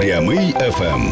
Прямий ФМ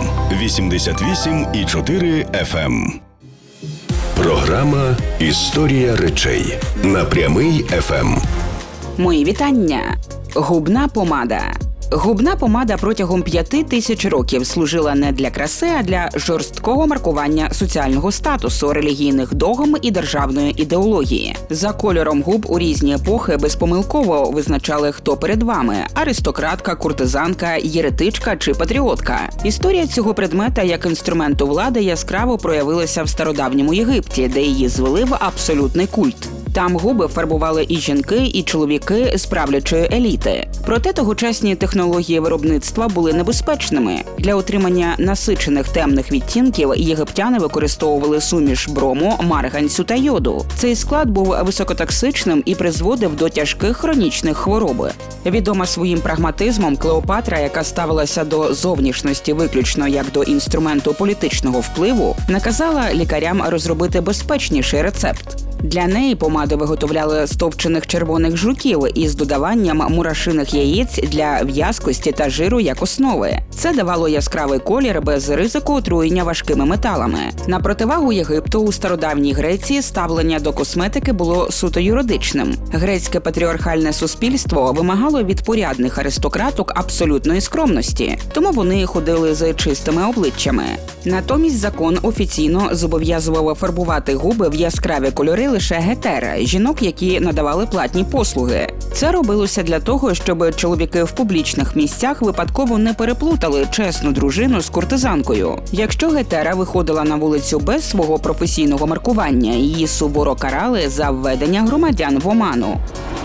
88,4 FM. Програма «Історія речей» на Прямий ФМ. Мої вітання. Губна помада. Губна помада протягом 5000 років служила не для краси, а для жорсткого маркування соціального статусу, релігійних догм і державної ідеології. За кольором губ у різні епохи безпомилково визначали, хто перед вами – аристократка, куртизанка, єретичка чи патріотка. Історія цього предмета як інструменту влади яскраво проявилася в стародавньому Єгипті, де її звели в абсолютний культ. Там губи фарбували і жінки, і чоловіки з правлячої еліти. Проте тогочасні технології виробництва були небезпечними. Для отримання насичених темних відтінків єгиптяни використовували суміш брому, марганцю та йоду. Цей склад був високотоксичним і призводив до тяжких хронічних хвороб. Відома своїм прагматизмом, Клеопатра, яка ставилася до зовнішності виключно як до інструменту політичного впливу, наказала лікарям розробити безпечніший рецепт. Для неї помаду виготовляли з товчених червоних жуків із додаванням мурашиних яєць для в'язкості та жиру як основи. Це давало яскравий колір без ризику отруєння важкими металами. На противагу Єгипту у стародавній Греції ставлення до косметики було суто юридичним. Грецьке патріархальне суспільство вимагало від порядних аристократок абсолютної скромності, тому вони ходили з чистими обличчями. Натомість закон офіційно зобов'язував фарбувати губи в яскраві кольори лише гетера – жінок, які надавали платні послуги. Це робилося для того, щоб чоловіки в публічних місцях випадково не переплутали чесну дружину з куртизанкою. Якщо гетера виходила на вулицю без свого професійного маркування, її суворо карали за введення громадян в оману.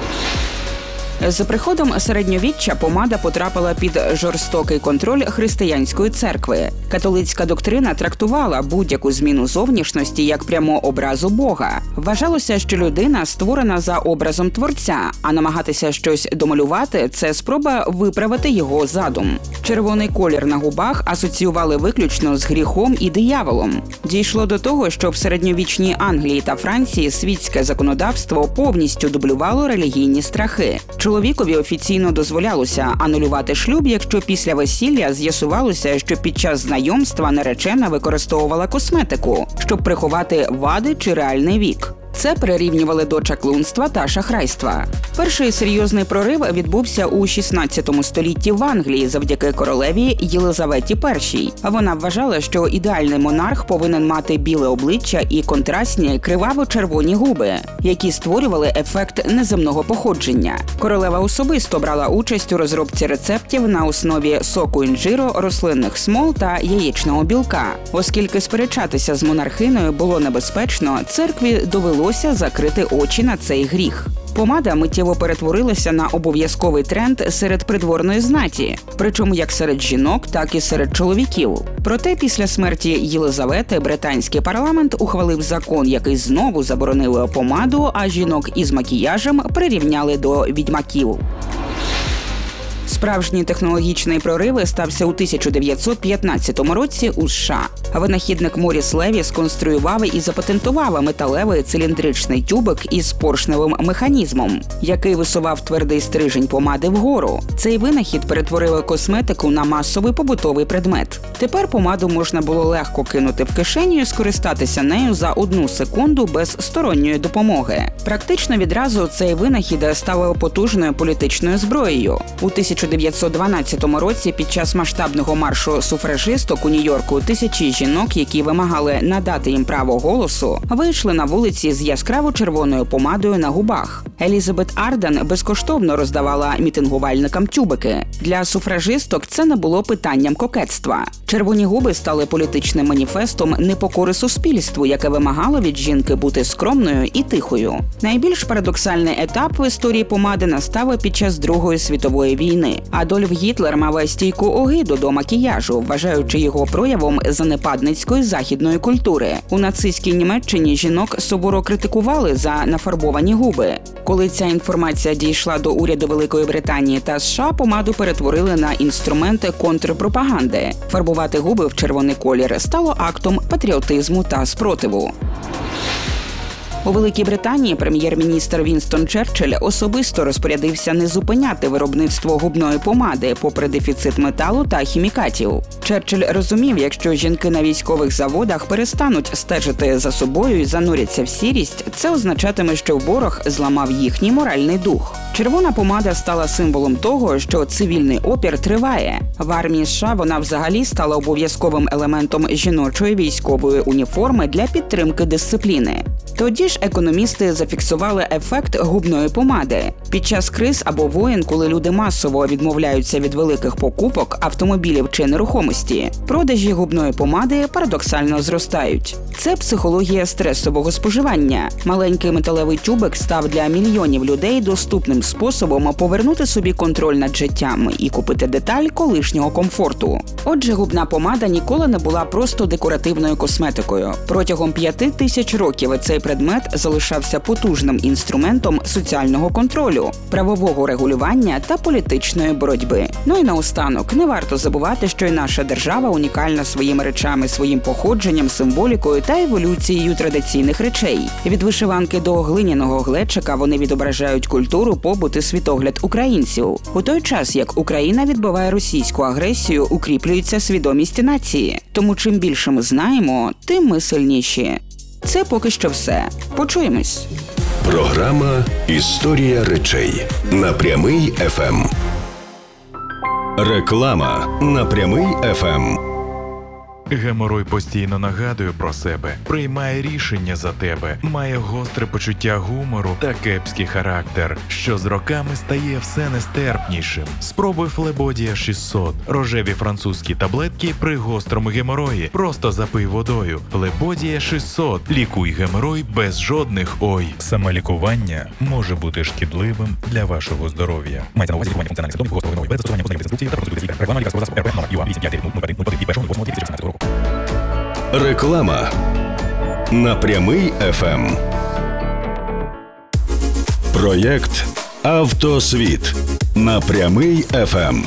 З приходом середньовіччя помада потрапила під жорстокий контроль християнської церкви. Католицька доктрина трактувала будь-яку зміну зовнішності як пряму образу Бога. Вважалося, що людина створена за образом Творця, а намагатися щось домалювати – це спроба виправити його задум. Червоний колір на губах асоціювали виключно з гріхом і дияволом. Дійшло до того, що в середньовічній Англії та Франції світське законодавство повністю дублювало релігійні страхи. Чоловікові офіційно дозволялося анулювати шлюб, якщо після весілля з'ясувалося, що під час знайомства наречена використовувала косметику, щоб приховати вади чи реальний вік. Це прирівнювали до чаклунства та шахрайства. Перший серйозний прорив відбувся у 16 столітті в Англії завдяки королеві Єлизаветі І. Вона вважала, що ідеальний монарх повинен мати біле обличчя і контрастні криваво-червоні губи, які створювали ефект неземного походження. Королева особисто брала участь у розробці рецептів на основі соку інжиру, рослинних смол та яєчного білка. Оскільки сперечатися з монархиною було небезпечно, церкві довелося закрити очі на цей гріх. Помада миттєво перетворилася на обов'язковий тренд серед придворної знаті, причому як серед жінок, так і серед чоловіків. Проте після смерті Єлизавети британський парламент ухвалив закон, який знову заборонив помаду, а жінок із макіяжем прирівняли до відьмаків. Справжній технологічний прорив стався у 1915 році у США. Винахідник Моріс Леві сконструював і запатентував металевий циліндричний тюбик із поршневим механізмом, який висував твердий стрижень помади вгору. Цей винахід перетворив косметику на масовий побутовий предмет. Тепер помаду можна було легко кинути в кишеню і скористатися нею за 1 секунду без сторонньої допомоги. Практично відразу цей винахід став потужною політичною зброєю. У 1912 році під час масштабного маршу суфражисток у Нью-Йорку тисячі жінок, які вимагали надати їм право голосу, вийшли на вулиці з яскраво-червоною помадою на губах. Елізабет Арден безкоштовно роздавала мітингувальникам тюбики. Для суфражисток це не було питанням кокетства. Червоні губи стали політичним маніфестом непокори суспільству, яке вимагало від жінки бути скромною і тихою. Найбільш парадоксальний етап в історії помади настав під час Другої світової війни. Адольф Гітлер мав стійку огиду до макіяжу, вважаючи його проявом занепадницької західної культури. У нацистській Німеччині жінок суворо критикували за нафарбовані губи. Коли ця інформація дійшла до уряду Великої Британії та США, помаду перетворили на інструменти контрпропаганди. Фарбувати губи в червоний колір стало актом патріотизму та спротиву. У Великій Британії прем'єр-міністр Вінстон Черчилль особисто розпорядився не зупиняти виробництво губної помади попри дефіцит металу та хімікатів. Черчилль розумів, якщо жінки на військових заводах перестануть стежити за собою і зануряться в сірість, це означатиме, що ворог зламав їхній моральний дух. Червона помада стала символом того, що цивільний опір триває. В армії США вона взагалі стала обов'язковим елементом жіночої військової уніформи для підтримки дисципліни. Тоді ж економісти зафіксували ефект губної помади. Під час криз або воєн, коли люди масово відмовляються від великих покупок, автомобілів чи нерухомості, продажі губної помади парадоксально зростають. Це психологія стресового споживання. Маленький металевий тюбик став для мільйонів людей доступним способом повернути собі контроль над життям і купити деталь колишнього комфорту. Отже, губна помада ніколи не була просто декоративною косметикою. Протягом 5000 років цей предмет залишався потужним інструментом соціального контролю, правового регулювання та політичної боротьби. Ну і наостанок, не варто забувати, що й наша держава унікальна своїми речами, своїм походженням, символікою та еволюцією традиційних речей. Від вишиванки до глиняного глечика вони відображають культуру, побут і світогляд українців. У той час, як Україна відбиває російську агресію, укріплюється свідомість нації. Тому чим більше ми знаємо, тим ми сильніші. Це поки що все. Почуємось. Програма «Історія речей» на Прямий ФМ. Реклама на Прямий ФМ. Геморой постійно нагадує про себе, приймає рішення за тебе, має гостре почуття гумору та кепський характер, що з роками стає все нестерпнішим. Спробуй Флебодія 600. Рожеві французькі таблетки при гострому геморої. Просто запий водою. Флебодія 600. Лікуй геморой без жодних «ой». Самолікування може бути шкідливим для вашого здоров'я. Мається на увазі лікування функціональних симптомів гострого геморою без застосування позначних інструкцій та процедури лікаря. Реклама лікарського засобу РП номер ЮА 8500101 року. Реклама на Прямий ФМ. Проєкт «Автосвіт» на Прямий ФМ.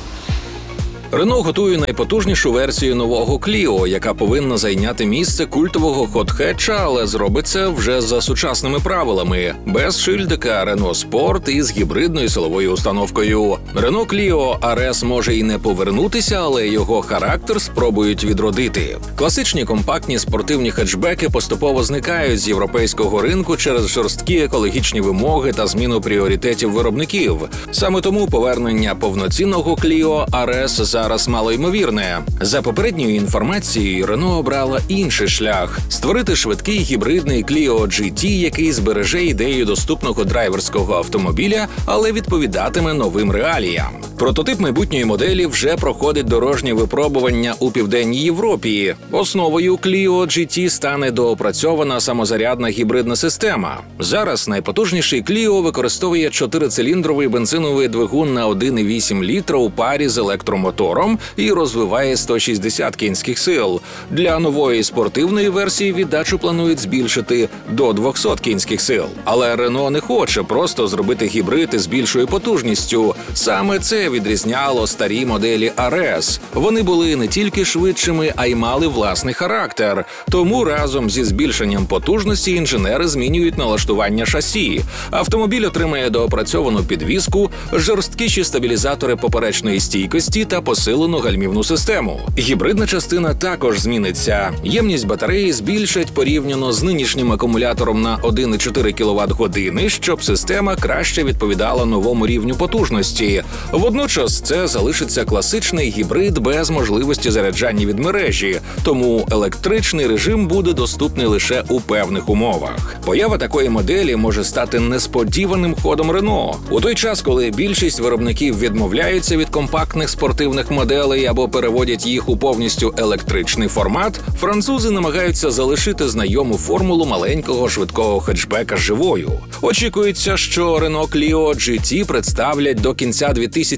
Рено готує найпотужнішу версію нового Clio, яка повинна зайняти місце культового хот-хетча, але зробить це вже за сучасними правилами. Без шильдика Renault Sport із гібридною силовою установкою. Renault Clio RS може і не повернутися, але його характер спробують відродити. Класичні компактні спортивні хетчбеки поступово зникають з європейського ринку через жорсткі екологічні вимоги та зміну пріоритетів виробників. Саме тому повернення повноцінного Clio RS зараз малоймовірне. За попередньою інформацією, Renault обрала інший шлях – створити швидкий гібридний Clio GT, який збереже ідею доступного драйверського автомобіля, але відповідатиме новим реаліям. Прототип майбутньої моделі вже проходить дорожнє випробування у Південній Європі. Основою Clio GT стане доопрацьована самозарядна гібридна система. Зараз найпотужніший Clio використовує 4-циліндровий бензиновий двигун на 1,8 літра у парі з електромотором і розвиває 160 кінських сил. Для нової спортивної версії віддачу планують збільшити до 200 кінських сил. Але Renault не хоче просто зробити гібрид із більшою потужністю. Саме це відрізняло старі моделі RS. Вони були не тільки швидшими, а й мали власний характер. Тому разом зі збільшенням потужності інженери змінюють налаштування шасі. Автомобіль отримає доопрацьовану підвіску, жорсткіші стабілізатори поперечної стійкості та посилену гальмівну систему. Гібридна частина також зміниться. Ємність батареї збільшать порівняно з нинішнім акумулятором на 1,4 кВт-години, щоб система краще відповідала новому рівню потужності. Водночас це залишиться класичний гібрид без можливості заряджання від мережі, тому електричний режим буде доступний лише у певних умовах. Поява такої моделі може стати несподіваним ходом Renault. У той час, коли більшість виробників відмовляються від компактних спортивних моделей або переводять їх у повністю електричний формат, французи намагаються залишити знайому формулу маленького швидкого хетчбека живою. Очікується, що Renault Clio GT представлять до кінця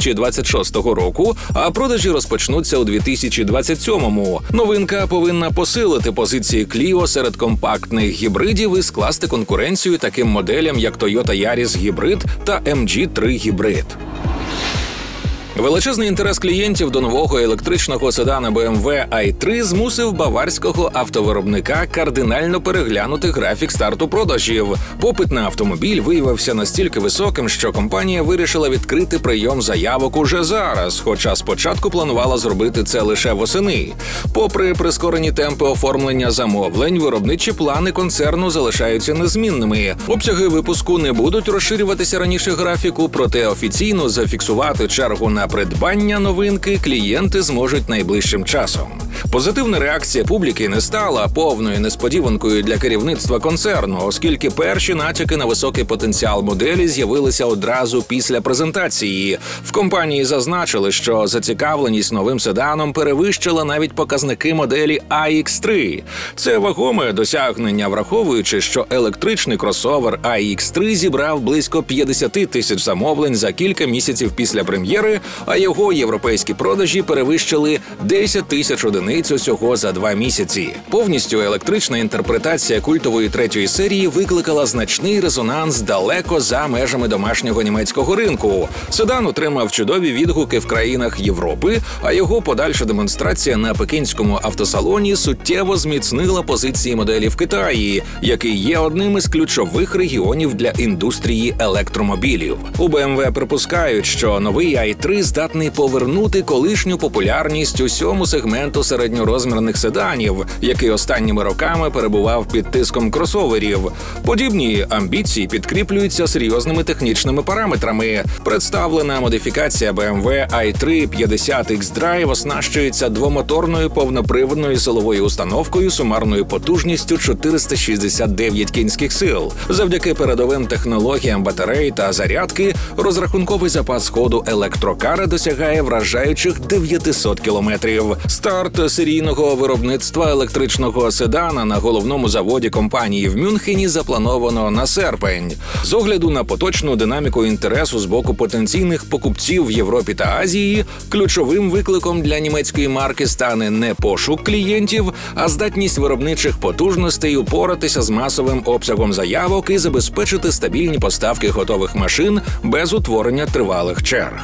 2026 року, а продажі розпочнуться у 2027-му. Новинка повинна посилити позиції Clio серед компактних гібридів і скласти конкуренцію таким моделям, як Toyota Yaris Hybrid та MG3 Hybrid. Величезний інтерес клієнтів до нового електричного седана BMW i3 змусив баварського автовиробника кардинально переглянути графік старту продажів. Попит на автомобіль виявився настільки високим, що компанія вирішила відкрити прийом заявок уже зараз, хоча спочатку планувала зробити це лише восени. Попри прискорені темпи оформлення замовлень, виробничі плани концерну залишаються незмінними. Обсяги випуску не будуть розширюватися раніше графіку, проте офіційно зафіксувати чергу на придбання новинки клієнти зможуть найближчим часом. Позитивна реакція публіки не стала повною несподіванкою для керівництва концерну, оскільки перші натяки на високий потенціал моделі з'явилися одразу після презентації. В компанії зазначили, що зацікавленість новим седаном перевищила навіть показники моделі iX3. Це вагоме досягнення, враховуючи, що електричний кросовер iX3 зібрав близько 50 тисяч замовлень за кілька місяців після прем'єри, а його європейські продажі перевищили 10 тисяч одиниць усього за 2 місяці. Повністю електрична інтерпретація культової третьої серії викликала значний резонанс далеко за межами домашнього німецького ринку. Седан отримав чудові відгуки в країнах Європи, а його подальша демонстрація на пекінському автосалоні суттєво зміцнила позиції моделі в Китаї, який є одним із ключових регіонів для індустрії електромобілів. У BMW припускають, що новий i3 здатний повернути колишню популярність усьому сегменту середньорозмірних седанів, який останніми роками перебував під тиском кросоверів. Подібні амбіції підкріплюються серйозними технічними параметрами. Представлена модифікація BMW i3 50 X-Drive оснащується двомоторною повноприводною силовою установкою сумарною потужністю 469 кінських сил. Завдяки передовим технологіям батарей та зарядки розрахунковий запас ходу електрокара досягає вражаючих 900 кілометрів. Старт серійного виробництва електричного седана на головному заводі компанії в Мюнхені заплановано на серпень. З огляду на поточну динаміку інтересу з боку потенційних покупців в Європі та Азії, ключовим викликом для німецької марки стане не пошук клієнтів, а здатність виробничих потужностей упоратися з масовим обсягом заявок і забезпечити стабільні поставки готових машин без утворення тривалих черг.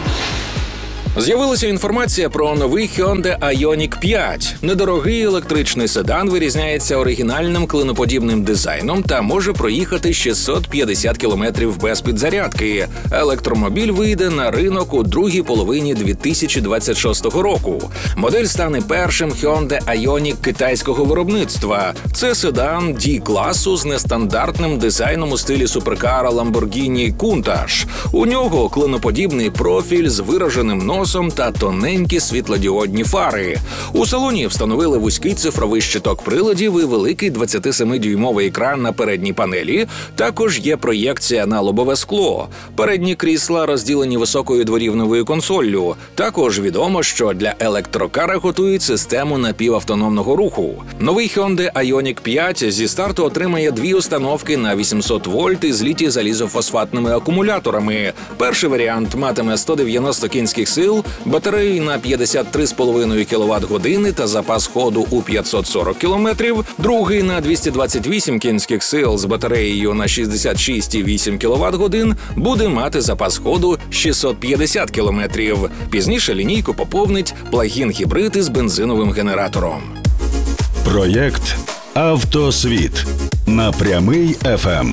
З'явилася інформація про новий Hyundai Ioniq 5. Недорогий електричний седан вирізняється оригінальним клиноподібним дизайном та може проїхати 650 кілометрів без підзарядки. Електромобіль вийде на ринок у другій половині 2026 року. Модель стане першим Hyundai Ioniq китайського виробництва. Це седан D-класу з нестандартним дизайном у стилі суперкара Lamborghini Countach. У нього клиноподібний профіль з вираженим носом та тоненькі світлодіодні фари. У салоні встановили вузький цифровий щиток приладів і великий 27-дюймовий екран на передній панелі. Також є проєкція на лобове скло. Передні крісла розділені високою дворівневою консоллю. Також відомо, що для електрокара готують систему напівавтономного руху. Новий Hyundai Ioniq 5 зі старту отримає 2 установки на 800 вольт із літій-залізофосфатними акумуляторами. Перший варіант матиме 190 кінських сил, батареї на 53,5 кВт-години та запас ходу у 540 км, другий на 228 кінських сил з батареєю на 66,8 кВт-годин буде мати запас ходу 650 км. Пізніше лінійку поповнить плагін-гібрид із бензиновим генератором. Проєкт «Автосвіт» на Прямий ФМ.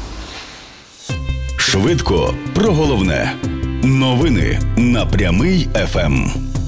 Швидко про головне. Новини на Прямий ФМ.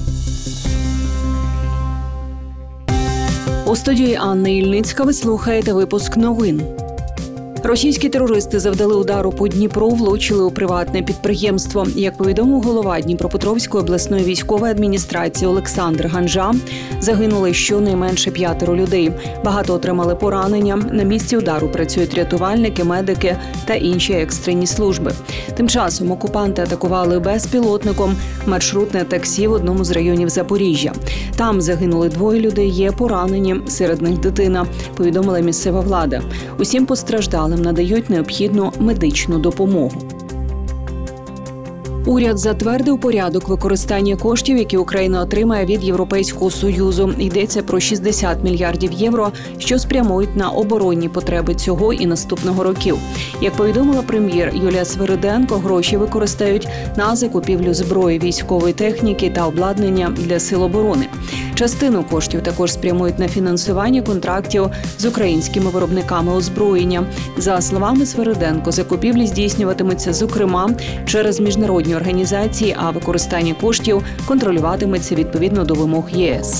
У студії Анна Ільницька ви слухаєте випуск новин. Російські терористи завдали удару по Дніпру, влучили у приватне підприємство. Як повідомив голова Дніпропетровської обласної військової адміністрації Олександр Ганжа, загинули щонайменше 5 людей. Багато отримали поранення. На місці удару працюють рятувальники, медики та інші екстрені служби. Тим часом окупанти атакували безпілотником маршрутне таксі в одному з районів Запоріжжя. Там загинули 2 людей, є поранені, серед них дитина, повідомила місцева влада. Усім постраждалим надають необхідну медичну допомогу. Уряд затвердив порядок використання коштів, які Україна отримає від Європейського Союзу. Йдеться про 60 мільярдів євро, що спрямують на оборонні потреби цього і наступного років. Як повідомила прем'єр Юлія Свириденко, гроші використають на закупівлю зброї, військової техніки та обладнання для сил оборони. Частину коштів також спрямують на фінансування контрактів з українськими виробниками озброєння. За словами Свириденко, закупівлі здійснюватимуться, зокрема, через міжнародні організації, а використання коштів контролюватиметься відповідно до вимог ЄС.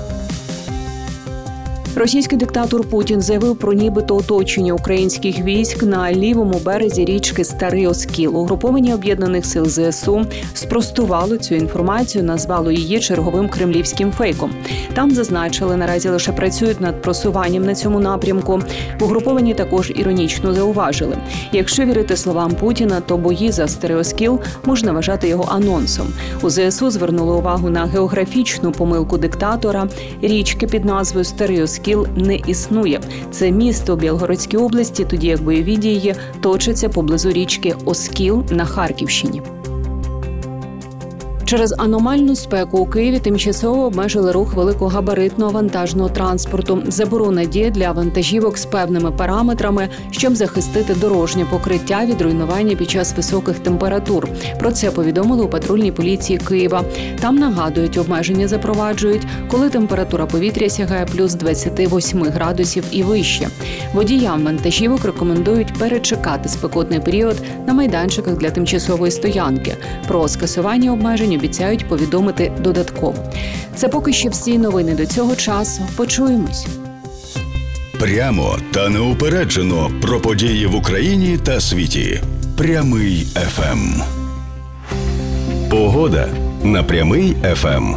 Російський диктатор Путін заявив про нібито оточення українських військ на лівому березі річки Старий Оскіл. Угруповання Об'єднаних сил ЗСУ спростувало цю інформацію, назвало її черговим кремлівським фейком. Там зазначили, наразі лише працюють над просуванням на цьому напрямку. В угрупованні також іронічно зауважили. Якщо вірити словам Путіна, то бої за Старий Оскіл можна вважати його анонсом. У ЗСУ звернули увагу на географічну помилку диктатора. Річки під назвою Старий Оскіл не існує. Це місто у Білгородській області, тоді як бойові дії точаться поблизу річки Оскіл на Харківщині. Через аномальну спеку у Києві тимчасово обмежили рух великогабаритного вантажного транспорту. Заборона діє для вантажівок з певними параметрами, щоб захистити дорожнє покриття від руйнування під час високих температур. Про це повідомили у патрульній поліції Києва. Там нагадують, обмеження запроваджують, коли температура повітря сягає плюс 28 градусів і вище. Водіям вантажівок рекомендують перечекати спекотний період на майданчиках для тимчасової стоянки. Про скасування обмежень обіцяють повідомити додатково. Це поки що всі новини до цього часу. Почуємось. Прямо та неупереджено про події в Україні та світі. Прямий ФМ. Погода на Прямий ФМ.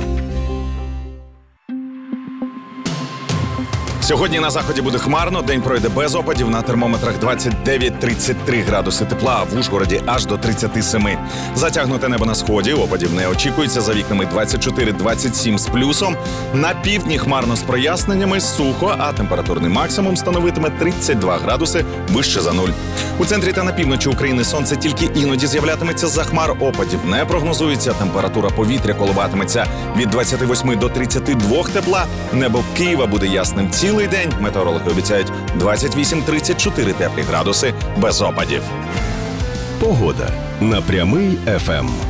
Сьогодні на заході буде хмарно, день пройде без опадів, на термометрах 29-33 градуси тепла, а в Ужгороді аж до 37. Затягнуте небо на сході, опадів не очікується, за вікнами 24-27 з плюсом. На півдні хмарно з проясненнями, сухо, а температурний максимум становитиме 32 градуси вище за нуль. У центрі та на півночі України сонце тільки іноді з'являтиметься за хмар, опадів не прогнозується, температура повітря коливатиметься від 28 до 32 тепла, небо Києва буде ясним цілий день, метеорологи обіцяють 28-34 теплі градуси без опадів. Погода на Прямий ФМ.